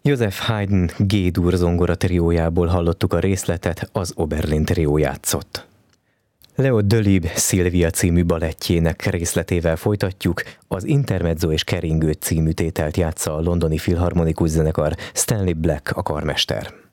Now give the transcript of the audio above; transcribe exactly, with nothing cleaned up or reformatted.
Joseph Haydn G-dur zongora triójából hallottuk a részletet, az Oberlin trió játszott. Leo Delibes Szilvia című balettjének részletével folytatjuk, az Intermezzo és Keringő című tételt játsza a londoni filharmonikus zenekar, Stanley Black a karmester.